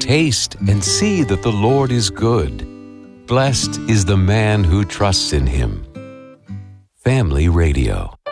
Taste and see that the Lord is good. Blessed is the man who trusts in him. Family Radio.